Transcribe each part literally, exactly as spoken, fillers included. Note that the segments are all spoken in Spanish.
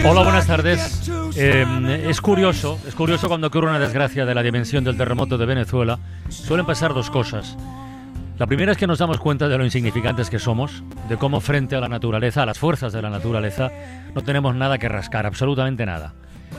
Hola, buenas tardes. Eh, es curioso, es curioso cuando ocurre una desgracia de la dimensión del terremoto de Venezuela. Suelen pasar dos cosas. La primera es que nos damos cuenta de lo insignificantes que somos, de cómo frente a la naturaleza, a las fuerzas de la naturaleza, no tenemos nada que rascar, absolutamente nada.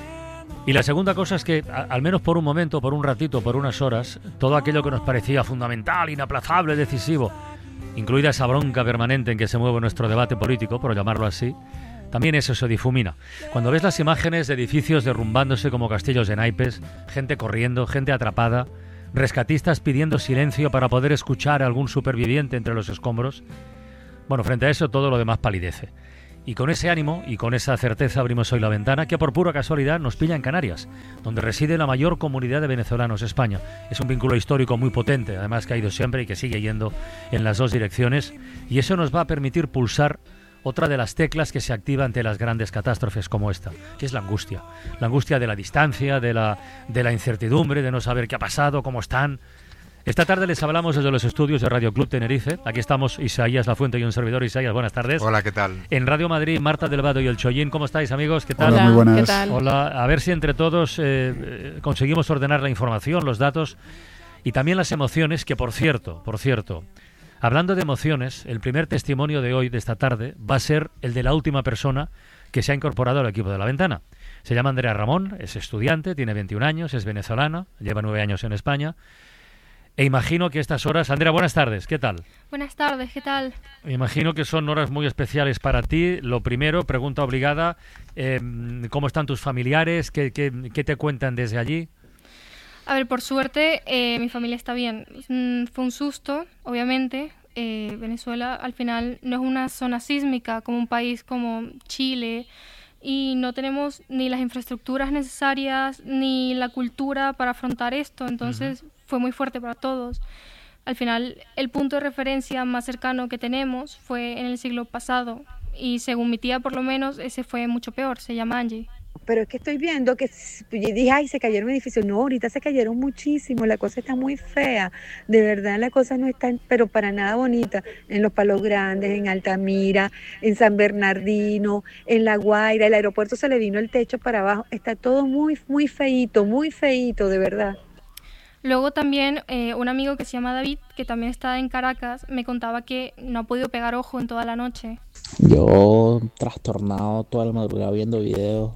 Y la segunda cosa es que, a, al menos por un momento, por un ratito, por unas horas, todo aquello que nos parecía fundamental, inaplazable, decisivo, incluida esa bronca permanente en que se mueve nuestro debate político, por llamarlo así, también eso se difumina. Cuando ves las imágenes de edificios derrumbándose como castillos de naipes, gente corriendo, gente atrapada, rescatistas pidiendo silencio para poder escuchar a algún superviviente entre los escombros, bueno, frente a eso todo lo demás palidece. Y con ese ánimo y con esa certeza abrimos hoy la ventana que por pura casualidad nos pilla en Canarias, donde reside la mayor comunidad de venezolanos, España. Es un vínculo histórico muy potente, además que ha ido siempre y que sigue yendo en las dos direcciones, y eso nos va a permitir pulsar otra de las teclas que se activa ante las grandes catástrofes como esta, que es la angustia. La angustia de la distancia, de la, de la incertidumbre, de no saber qué ha pasado, cómo están. Esta tarde les hablamos desde los estudios de Radio Club Tenerife. Aquí estamos Isaías Lafuente y un servidor. Isaías, buenas tardes. Hola, ¿qué tal? En Radio Madrid, Marta del Vado y el Chollín. ¿Cómo estáis, amigos? ¿Qué tal? Hola, muy buenas. ¿Qué tal? Hola, a ver si entre todos eh, conseguimos ordenar la información, los datos y también las emociones, que por cierto, por cierto, hablando de emociones, el primer testimonio de hoy, de esta tarde, va a ser el de la última persona que se ha incorporado al equipo de La Ventana. Se llama Andrea Ramón, es estudiante, tiene veintiún años, es venezolana, lleva nueve años en España. E imagino que estas horas... Andrea, buenas tardes, ¿qué tal? Buenas tardes, ¿qué tal? Me imagino que son horas muy especiales para ti. Lo primero, pregunta obligada, eh, ¿cómo están tus familiares? ¿Qué, qué, qué te cuentan desde allí? A ver, por suerte, eh, mi familia está bien. Mm, fue un susto, obviamente. Eh, Venezuela, al final, no es una zona sísmica como un país como Chile, y no tenemos ni las infraestructuras necesarias ni la cultura para afrontar esto. Entonces, uh-huh. fue muy fuerte para todos. Al final, el punto de referencia más cercano que tenemos fue en el siglo pasado. Y según mi tía, por lo menos, ese fue mucho peor. Se llama Angie. Pero es que estoy viendo que yo dije, ay, se cayeron edificios. No, ahorita se cayeron muchísimo, la cosa está muy fea. De verdad, la cosa no está, pero para nada bonita. En Los Palos Grandes, en Altamira, en San Bernardino, en La Guaira, el aeropuerto se le vino el techo para abajo. Está todo muy, muy feíto, muy feíto, de verdad. Luego también eh, un amigo que se llama David, que también está en Caracas, me contaba que no ha podido pegar ojo en toda la noche. Yo trastornado toda la madrugada viendo videos,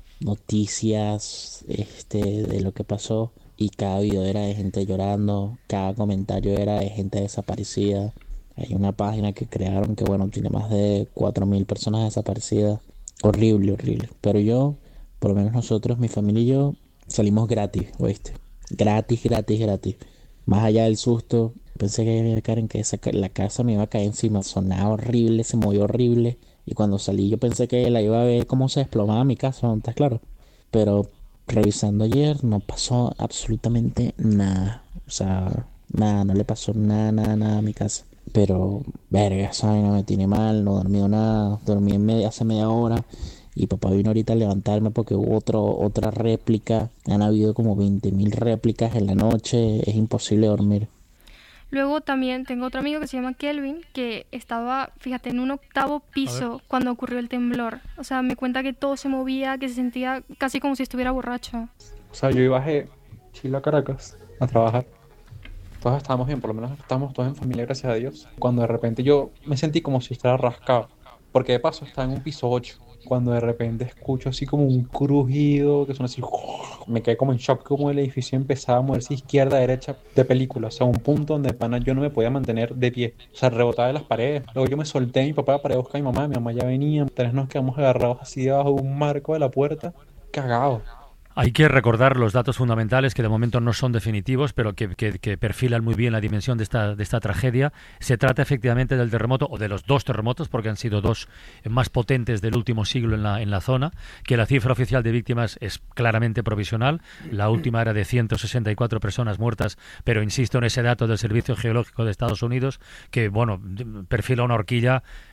noticias este, de lo que pasó, y cada video era de gente llorando, cada comentario era de gente desaparecida. Hay una página que crearon que bueno, tiene más de cuatro mil personas desaparecidas. Horrible, horrible. Pero yo, por lo menos nosotros, mi familia y yo, salimos gratis, ¿oíste? Gratis, gratis, gratis. Más allá del susto, pensé que iba a caer en que esa, la casa me iba a caer encima. Sonaba horrible, se movió horrible. Y cuando salí yo pensé que la iba a ver cómo se desplomaba mi casa, ¿no? ¿Estás claro? Pero revisando ayer no pasó absolutamente nada. O sea, nada, no le pasó nada, nada, nada a mi casa. Pero, verga, esa vaina me tiene mal, no he dormido nada. Dormí en media, hace media hora. Y papá vino ahorita a levantarme porque hubo otro, otra réplica. Han habido como veinte mil réplicas en la noche. Es imposible dormir. Luego también tengo otro amigo que se llama Kelvin, que estaba, fíjate, en un octavo piso cuando ocurrió el temblor. O sea, me cuenta que todo se movía, que se sentía casi como si estuviera borracho. O sea, yo iba a Chile a Caracas a trabajar. Todos estábamos bien, por lo menos estábamos todos en familia, gracias a Dios. Cuando de repente yo me sentí como si estuviera rascado, porque de paso estaba en un piso ocho. Cuando de repente escucho así como un crujido que suena así, me quedé como en shock, como el edificio empezaba a moverse izquierda a derecha de película, o sea, un punto donde pana yo no me podía mantener de pie, o sea, rebotaba de las paredes. Luego yo me solté, mi papá para buscar a mi mamá, mi mamá ya venía, tres nos quedamos agarrados así debajo de un marco de la puerta, cagados. Hay que recordar los datos fundamentales que de momento no son definitivos, pero que, que, que perfilan muy bien la dimensión de esta, de esta tragedia. Se trata efectivamente del terremoto, o de los dos terremotos, porque han sido dos más potentes del último siglo en la, en la zona, que la cifra oficial de víctimas es claramente provisional. La última era de ciento sesenta y cuatro personas muertas, pero insisto en ese dato del Servicio Geológico de Estados Unidos, que bueno, perfila una horquilla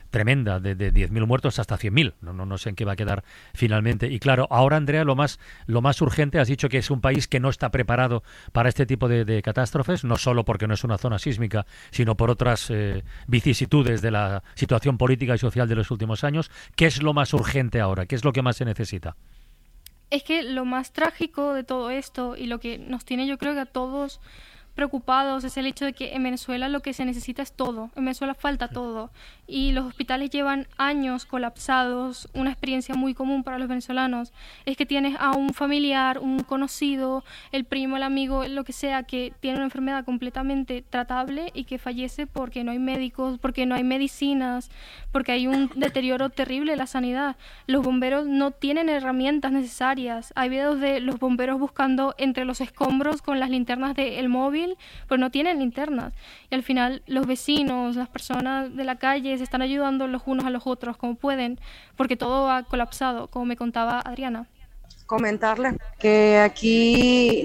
tremenda, de, de diez mil muertos hasta cien mil. No, no, no sé en qué va a quedar finalmente. Y claro, ahora, Andrea, lo más, lo más urgente, has dicho que es un país que no está preparado para este tipo de, de catástrofes, no solo porque no es una zona sísmica, sino por otras eh, vicisitudes de la situación política y social de los últimos años. ¿Qué es lo más urgente ahora? ¿Qué es lo que más se necesita? Es que lo más trágico de todo esto y lo que nos tiene, yo creo que a todos preocupados, es el hecho de que en Venezuela lo que se necesita es todo. En Venezuela falta todo. Y los hospitales llevan años colapsados. Una experiencia muy común para los venezolanos es que tienes a un familiar, un conocido, el primo, el amigo, lo que sea, que tiene una enfermedad completamente tratable y que fallece porque no hay médicos, porque no hay medicinas, porque hay un deterioro terrible de la sanidad. Los bomberos no tienen herramientas necesarias. Hay videos de los bomberos buscando entre los escombros con las linternas del móvil, pero no tienen linternas. Y al final los vecinos, las personas de la calle se están ayudando los unos a los otros como pueden, porque todo ha colapsado, como me contaba Adriana. Comentarles que aquí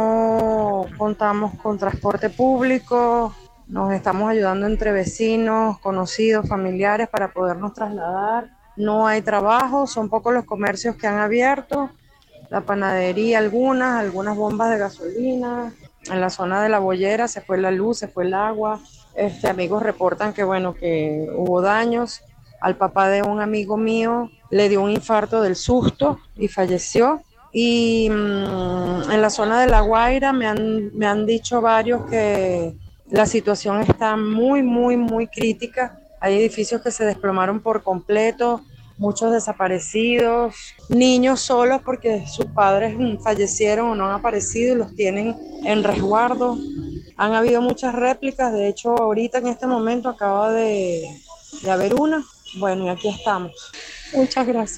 no contamos con transporte público, nos estamos ayudando entre vecinos, conocidos, familiares para podernos trasladar. No hay trabajo, son pocos los comercios que han abierto, la panadería algunas, algunas bombas de gasolina. En la zona de La Boyera se fue la luz, se fue el agua. Este, amigos reportan que bueno, que hubo daños. Al papá de un amigo mío le dio un infarto del susto y falleció. Y mmm, en la zona de La Guaira me han, me han dicho varios que la situación está muy, muy, muy crítica. Hay edificios que se desplomaron por completo, muchos desaparecidos, niños solos porque sus padres fallecieron o no han aparecido y los tienen en resguardo. Han habido muchas réplicas, de hecho ahorita en este momento acaba de, de haber una. Bueno, y aquí estamos. Muchas gracias.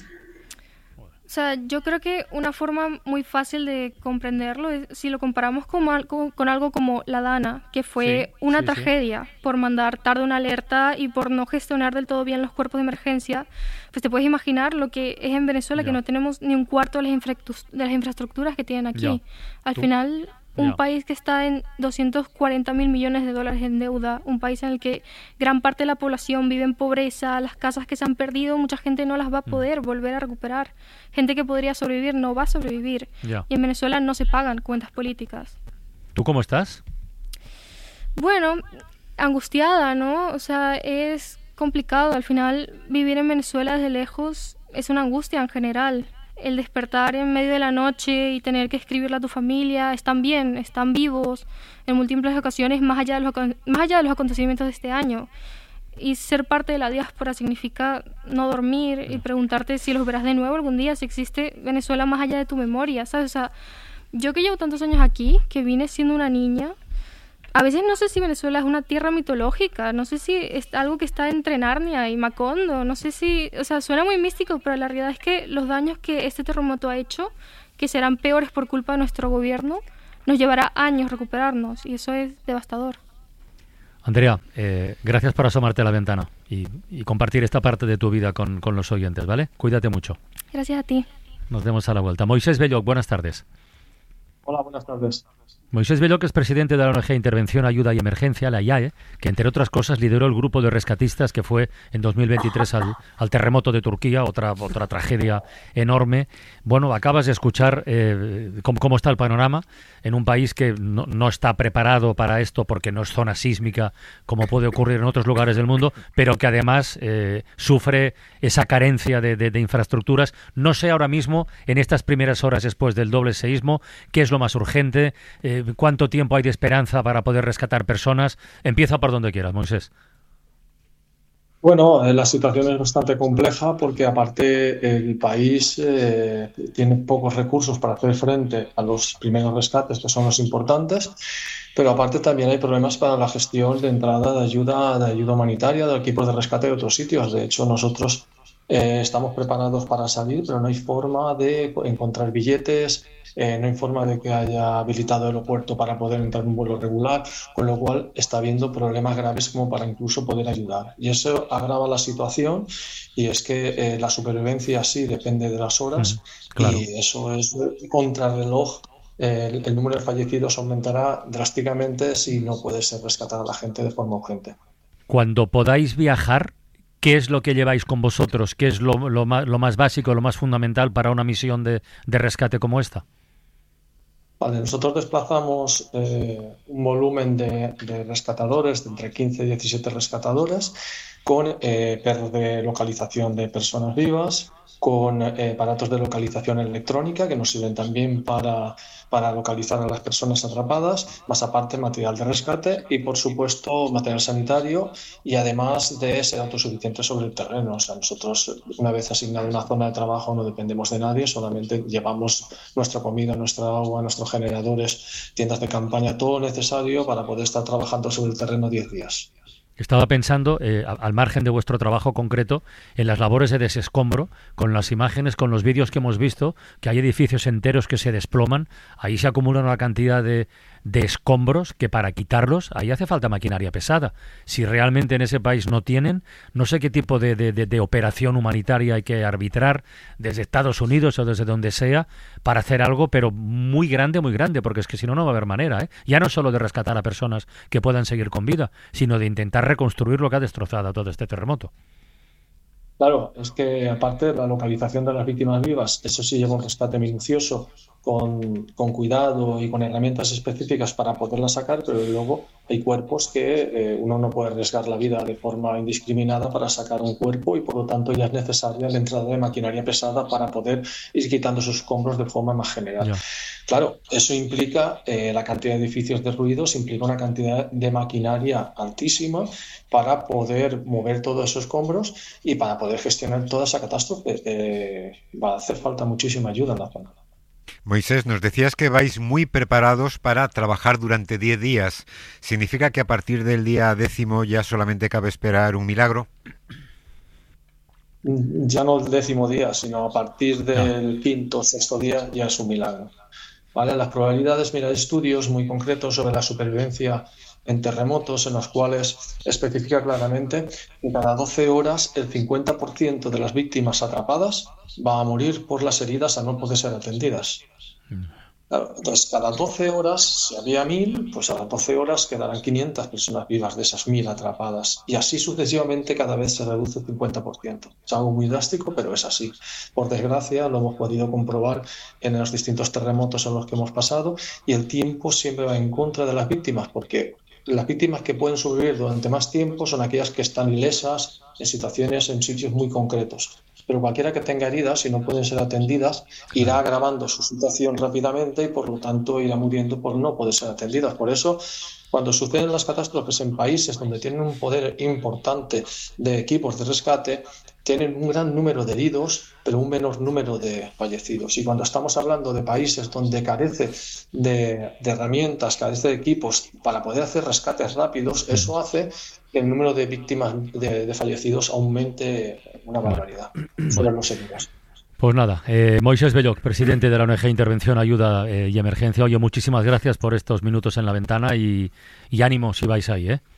O sea, yo creo que una forma muy fácil de comprenderlo es si lo comparamos con algo, con algo como la Dana, que fue sí, una sí, tragedia sí. por mandar tarde una alerta y por no gestionar del todo bien los cuerpos de emergencia. Pues te puedes imaginar lo que es en Venezuela, ya. que no tenemos ni un cuarto de las, infra de las infraestructuras que tienen aquí. Ya. Al ¿Tú? final... Un yeah. país que está en doscientos cuarenta mil millones de dólares en deuda, un país en el que gran parte de la población vive en pobreza, las casas que se han perdido, mucha gente no las va a poder mm. volver a recuperar. Gente que podría sobrevivir no va a sobrevivir. Yeah. Y en Venezuela no se pagan cuentas políticas. ¿Tú cómo estás? Bueno, angustiada, ¿no? O sea, es complicado. Al final, vivir en Venezuela desde lejos es una angustia en general. El despertar en medio de la noche y tener que escribirle a tu familia, están bien, están vivos, en múltiples ocasiones, más allá de los, más allá de los acontecimientos de este año. Y ser parte de la diáspora significa no dormir y preguntarte si los verás de nuevo algún día, si existe Venezuela más allá de tu memoria, ¿sabes? O sea, yo que llevo tantos años aquí, que vine siendo una niña, a veces no sé si Venezuela es una tierra mitológica, no sé si es algo que está entre Narnia y Macondo, no sé si, o sea, suena muy místico, pero la realidad es que los daños que este terremoto ha hecho, que serán peores por culpa de nuestro gobierno, nos llevará años recuperarnos y eso es devastador. Andrea, eh, gracias por asomarte a la ventana y, y compartir esta parte de tu vida con, con los oyentes, ¿vale? Cuídate mucho. Gracias a ti. Nos vemos a la vuelta. Moisés Belloc, buenas tardes. Hola, buenas tardes. Moisés Belloc es presidente de la O N G Intervención, Ayuda y Emergencia, la I A E, que entre otras cosas lideró el grupo de rescatistas que fue en dos mil veintitrés al, al terremoto de Turquía, otra otra tragedia enorme. Bueno, acabas de escuchar eh, cómo, cómo está el panorama en un país que no, no está preparado para esto porque no es zona sísmica como puede ocurrir en otros lugares del mundo, pero que además eh, sufre esa carencia de, de, de infraestructuras. No sé ahora mismo, en estas primeras horas después del doble seísmo, qué es lo más urgente, eh, cuánto tiempo hay de esperanza para poder rescatar personas. Empieza por donde quieras, Moisés. Bueno, la situación es bastante compleja porque aparte el país eh, tiene pocos recursos para hacer frente a los primeros rescates, que son los importantes, pero aparte también hay problemas para la gestión de entrada de ayuda, de ayuda humanitaria, de equipos de rescate de otros sitios. De hecho, nosotros eh, estamos preparados para salir, pero no hay forma de encontrar billetes, Eh, no hay forma de que haya habilitado el aeropuerto para poder entrar en un vuelo regular, con lo cual está habiendo problemas graves como para incluso poder ayudar. Y eso agrava la situación y es que eh, la supervivencia sí depende de las horas mm, claro. y eso es contrarreloj. Eh, el, el número de fallecidos aumentará drásticamente si no puede ser rescatada a la gente de forma urgente. Cuando podáis viajar, ¿Qué es lo que lleváis con vosotros? ¿Qué es lo, lo, más, lo más básico, lo más fundamental para una misión de, de rescate como esta? Vale, nosotros desplazamos eh, un volumen de, de rescatadores, de entre quince y diecisiete rescatadores, con eh, perros de localización de personas vivas, con eh, aparatos de localización electrónica que nos sirven también para, para localizar a las personas atrapadas, más aparte material de rescate y, por supuesto, material sanitario, y además de ser autosuficientes sobre el terreno. O sea, nosotros, una vez asignada una zona de trabajo, no dependemos de nadie, solamente llevamos nuestra comida, nuestra agua, nuestros generadores, tiendas de campaña, todo necesario para poder estar trabajando sobre el terreno diez días. Estaba pensando, eh, al margen de vuestro trabajo concreto, en las labores de desescombro, con las imágenes, con los vídeos que hemos visto, que hay edificios enteros que se desploman, ahí se acumula una cantidad de, de escombros que para quitarlos, ahí hace falta maquinaria pesada. Si realmente en ese país no tienen, no sé qué tipo de, de, de, de operación humanitaria hay que arbitrar desde Estados Unidos o desde donde sea para hacer algo, pero muy grande, muy grande, porque es que si no, no va a haber manera, ¿eh? Ya no solo de rescatar a personas que puedan seguir con vida, sino de intentar reconstruir lo que ha destrozado todo este terremoto. Claro, es que aparte de la localización de las víctimas vivas, eso sí lleva un rescate minucioso, con, con cuidado y con herramientas específicas para poderlas sacar, pero luego hay cuerpos que eh, uno no puede arriesgar la vida de forma indiscriminada para sacar un cuerpo, y por lo tanto ya es necesaria la entrada de maquinaria pesada para poder ir quitando esos escombros de forma más general. Ya. Claro, eso implica eh, la cantidad de edificios derruidos, implica una cantidad de maquinaria altísima para poder mover todos esos escombros y para poder gestionar toda esa catástrofe. Eh, va a hacer falta muchísima ayuda en la zona. Moisés, nos decías que vais muy preparados para trabajar durante diez días. ¿Significa que a partir del día décimo ya solamente cabe esperar un milagro? Ya no el décimo día, sino a partir del quinto o sexto día ya es un milagro. ¿Vale? Las probabilidades, mira, hay estudios muy concretos sobre la supervivencia en terremotos en los cuales especifica claramente que cada doce horas el cincuenta por ciento de las víctimas atrapadas va a morir por las heridas a no poder ser atendidas. Claro, entonces, cada doce horas, si había mil, pues a las doce horas quedarán quinientas personas vivas de esas mil atrapadas. Y así sucesivamente cada vez se reduce el cincuenta por ciento. Es algo muy drástico, pero es así. Por desgracia, lo hemos podido comprobar en los distintos terremotos en los que hemos pasado, y el tiempo siempre va en contra de las víctimas, porque las víctimas que pueden sobrevivir durante más tiempo son aquellas que están ilesas en situaciones, en sitios muy concretos. Pero cualquiera que tenga heridas, si no pueden ser atendidas, irá agravando su situación rápidamente y por lo tanto irá muriendo por no poder ser atendidas. Por eso, cuando suceden las catástrofes en países donde tienen un poder importante de equipos de rescate, tienen un gran número de heridos, pero un menor número de fallecidos. Y cuando estamos hablando de países donde carece de, de herramientas, carece de equipos para poder hacer rescates rápidos, eso hace que el número de víctimas de, de fallecidos aumente una barbaridad sobre los heridos. Pues nada, eh, Moisés Belloc, presidente de la O N G Intervención, Ayuda eh, y Emergencia. Oye, muchísimas gracias por estos minutos en la ventana y, y ánimo si vais ahí, ¿eh?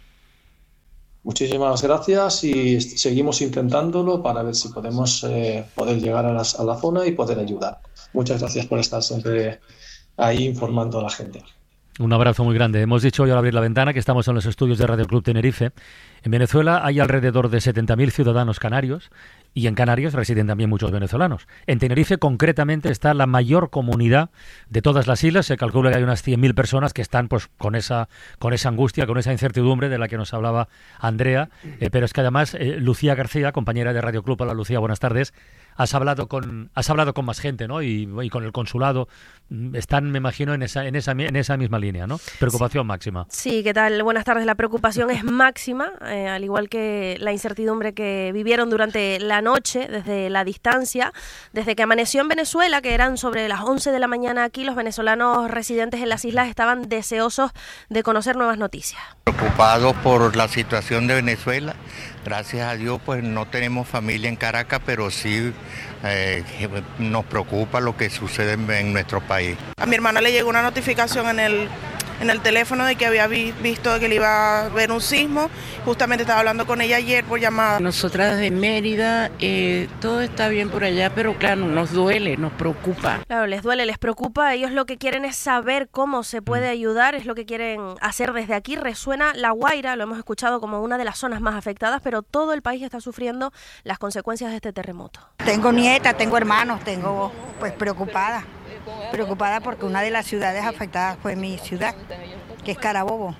Muchísimas gracias y seguimos intentándolo para ver si podemos eh, poder llegar a, las, a la zona y poder ayudar. Muchas gracias por estar siempre ahí informando a la gente. Un abrazo muy grande. Hemos dicho hoy al abrir la ventana que estamos en los estudios de Radio Club Tenerife. En Venezuela hay alrededor de setenta mil ciudadanos canarios y en Canarias residen también muchos venezolanos. En Tenerife concretamente está la mayor comunidad de todas las islas. Se calcula que hay unas cien mil personas que están pues con esa con esa angustia, con esa incertidumbre de la que nos hablaba Andrea. Eh, pero es que además eh, Lucía García, compañera de Radio Club. Hola Lucía, buenas tardes. Has hablado con has hablado con más gente, ¿no? Y, y con el consulado. Están, me imagino, en esa en esa en esa misma línea, ¿no? Preocupación sí. máxima. Sí, ¿qué tal? Buenas tardes. La preocupación es máxima, eh, al igual que la incertidumbre que vivieron durante la noche, desde la distancia, desde que amaneció en Venezuela, que eran sobre las once de la mañana aquí, los venezolanos residentes en las islas estaban deseosos de conocer nuevas noticias. Preocupados por la situación de Venezuela. Gracias a Dios, pues no tenemos familia en Caracas, pero sí eh, nos preocupa lo que sucede en, en nuestro país. A mi hermana le llegó una notificación en el en el teléfono de que había vi, visto que le iba a haber un sismo. Justamente estaba hablando con ella ayer por llamada. Nosotras desde Mérida, eh, todo está bien por allá, pero claro, nos duele, nos preocupa. Claro, les duele, les preocupa. Ellos lo que quieren es saber cómo se puede ayudar, es lo que quieren hacer desde aquí. Resuena La Guaira, lo hemos escuchado como una de las zonas más afectadas, pero todo el país está sufriendo las consecuencias de este terremoto. Tengo nietas, tengo hermanos, tengo pues preocupada, preocupada porque una de las ciudades afectadas fue mi ciudad, que es Carabobo.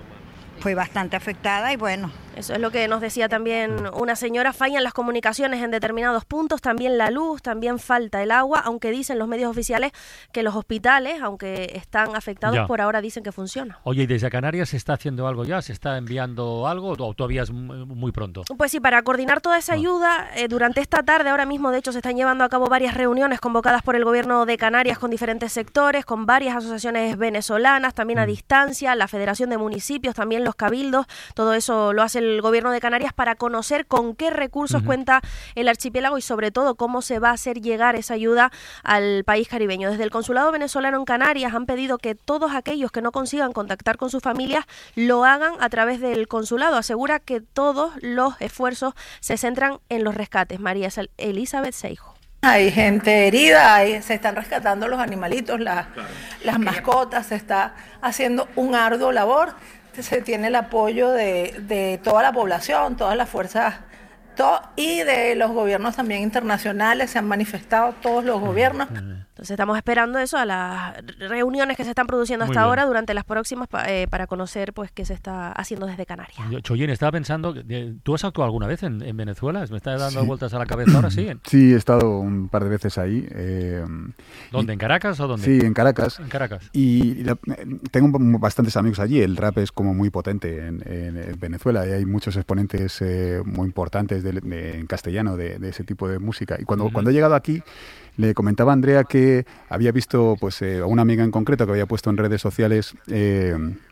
Fue bastante afectada y bueno. Eso es lo que nos decía también una señora. Fallan las comunicaciones en determinados puntos, también la luz, también falta el agua, aunque dicen los medios oficiales que los hospitales, aunque están afectados, ya. por ahora dicen que funciona. Oye, ¿y desde Canarias se está haciendo algo ya? ¿Se está enviando algo o todavía es muy pronto? Pues sí, para coordinar toda esa ayuda, eh, durante esta tarde, ahora mismo, de hecho, se están llevando a cabo varias reuniones convocadas por el gobierno de Canarias con diferentes sectores, con varias asociaciones venezolanas, también a distancia, la Federación de Municipios, también los cabildos, todo eso lo hace el el gobierno de Canarias para conocer con qué recursos uh-huh. cuenta el archipiélago y sobre todo cómo se va a hacer llegar esa ayuda al país caribeño. Desde el consulado venezolano en Canarias han pedido que todos aquellos que no consigan contactar con sus familias lo hagan a través del consulado. Asegura que todos los esfuerzos se centran en los rescates. María Elizabeth Seijo. Hay gente herida, hay, se están rescatando los animalitos, la, claro. las mascotas, se está haciendo un arduo labor. Se tiene el apoyo de, de toda la población, todas las fuerzas to- y de los gobiernos también internacionales, se han manifestado todos los gobiernos. Entonces estamos esperando eso, a las reuniones que se están produciendo hasta ahora durante las próximas pa- eh, para conocer pues qué se está haciendo desde Canarias. Choyin, estaba pensando, ¿tú has actuado alguna vez en, en Venezuela? Me está dando sí. vueltas a la cabeza ahora, ¿sí? Sí, he estado un par de veces ahí. Eh, ¿Dónde? Y, ¿En Caracas o dónde? Sí, en Caracas. En Caracas. Y la, tengo bastantes amigos allí. El rap es como muy potente en, en, en Venezuela y hay muchos exponentes eh, muy importantes de, de, en castellano de, de ese tipo de música. Y cuando, uh-huh. cuando he llegado aquí, le comentaba a Andrea que había visto pues eh, a una amiga en concreto que había puesto en redes sociales eh,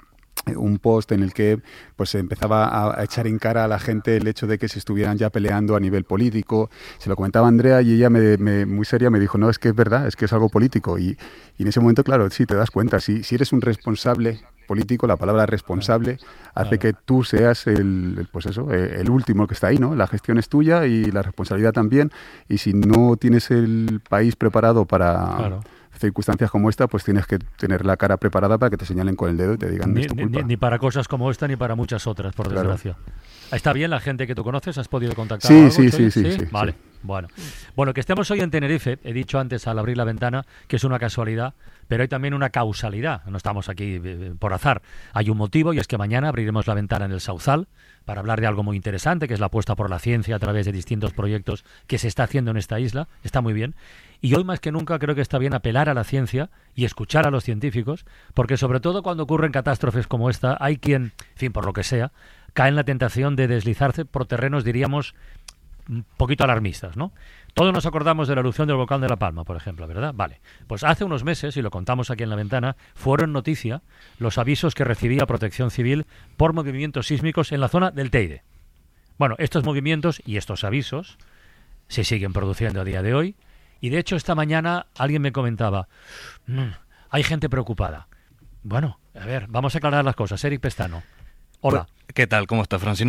un post en el que pues empezaba a, a echar en cara a la gente el hecho de que se estuvieran ya peleando a nivel político. Se lo comentaba a Andrea y ella me, me, muy seria me dijo, no, es que es verdad, es que es algo político. Y, y en ese momento, claro, sí, te das cuenta, si, si eres un responsable político, la palabra responsable hace claro. que tú seas el, pues eso, el último que está ahí, ¿no? La gestión es tuya y la responsabilidad también, y si no tienes el país preparado para claro. circunstancias como esta, pues tienes que tener la cara preparada para que te señalen con el dedo y te digan ni, es tu culpa. Ni, ni para cosas como esta ni para muchas otras, por claro. desgracia. ¿Está bien la gente que tú conoces? ¿Has podido contactar sí, algo? Sí, sí, sí, sí, sí. Vale, sí. bueno. Bueno, que estemos hoy en Tenerife, he dicho antes al abrir la ventana que es una casualidad, pero hay también una causalidad. No estamos aquí eh, por azar. Hay un motivo y es que mañana abriremos la ventana en el Sauzal para hablar de algo muy interesante, que es la apuesta por la ciencia a través de distintos proyectos que se está haciendo en esta isla. Está muy bien. Y hoy más que nunca creo que está bien apelar a la ciencia y escuchar a los científicos, porque sobre todo cuando ocurren catástrofes como esta, hay quien, en fin, por lo que sea, cae en la tentación de deslizarse por terrenos, diríamos, un poquito alarmistas, ¿no? Todos nos acordamos de la erupción del volcán de La Palma, por ejemplo, ¿verdad? Vale. Pues hace unos meses, y lo contamos aquí en la ventana, fueron noticia los avisos que recibía Protección Civil por movimientos sísmicos en la zona del Teide. Bueno, estos movimientos y estos avisos se siguen produciendo a día de hoy, y de hecho esta mañana alguien me comentaba, mmm, hay gente preocupada. Bueno, a ver, vamos a aclarar las cosas. Eric Pestano. Hola. ¿Qué tal? ¿Cómo está, Francino?